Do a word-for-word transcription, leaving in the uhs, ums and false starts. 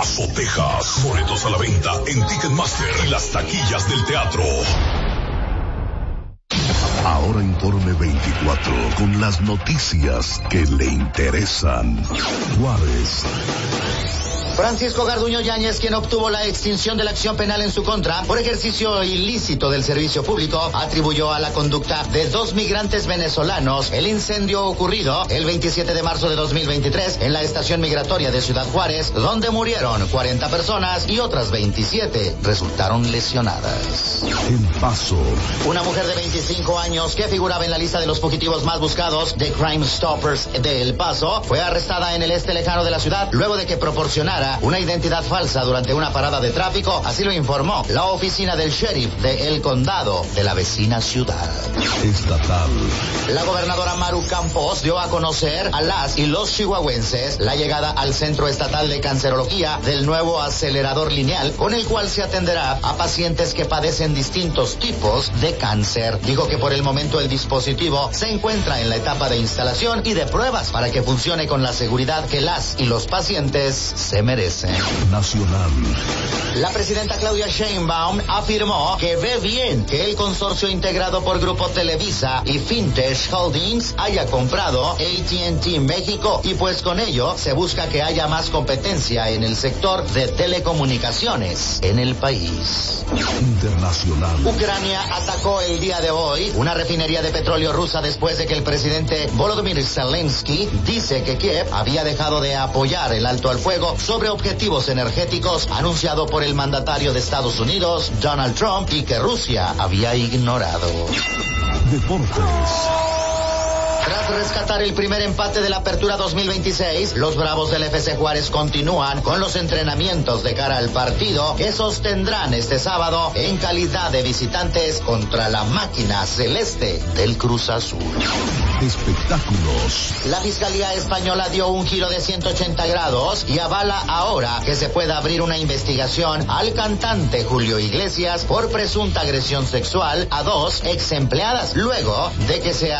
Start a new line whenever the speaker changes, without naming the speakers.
Paso, Texas. Boletos a la venta en Ticketmaster y las taquillas del teatro. Ahora Informe veinticuatro, con las noticias que le interesan. Juárez.
Francisco Garduño Yáñez, quien obtuvo la extinción de la acción penal en su contra por ejercicio ilícito del servicio público, atribuyó a la conducta de dos migrantes venezolanos el incendio ocurrido el veintisiete de marzo de dos mil veintitrés en la estación migratoria de Ciudad Juárez, donde murieron cuarenta personas y otras veintisiete resultaron lesionadas.
El Paso.
Una mujer de veinticinco años que figuraba en la lista de los fugitivos más buscados de Crime Stoppers de El Paso fue arrestada en el este lejano de la ciudad luego de que proporcionara una identidad falsa durante una parada de tráfico, así lo informó la oficina del sheriff de El Condado de la vecina ciudad.
Estatal.
La gobernadora Maru Campos dio a conocer a las y los chihuahuenses la llegada al Centro Estatal de Cancerología del nuevo acelerador lineal, con el cual se atenderá a pacientes que padecen distintos tipos de cáncer. Dijo que por el momento el dispositivo se encuentra en la etapa de instalación y de pruebas para que funcione con la seguridad que las y los pacientes se merecen.
Nacional.
La presidenta Claudia Sheinbaum afirmó que ve bien que el consorcio integrado por Grupo Televisa y Fintech Holdings haya comprado A T and T México, y pues con ello se busca que haya más competencia en el sector de telecomunicaciones en el país.
Internacional.
Ucrania atacó el día de hoy una refinería de petróleo rusa después de que el presidente Volodymyr Zelensky dice que Kiev había dejado de apoyar el alto al fuego sobre objetivos energéticos anunciado por el mandatario de Estados Unidos, Donald Trump, y que Rusia había ignorado.
Deportes.
Tras rescatar el primer empate de la Apertura dos mil veintiséis, los Bravos del F C Juárez continúan con los entrenamientos de cara al partido que sostendrán este sábado en calidad de visitantes contra la máquina celeste del Cruz Azul.
Espectáculos.
La Fiscalía Española dio un giro de ciento ochenta grados y avala ahora que se pueda abrir una investigación al cantante Julio Iglesias por presunta agresión sexual a dos ex empleadas luego de que se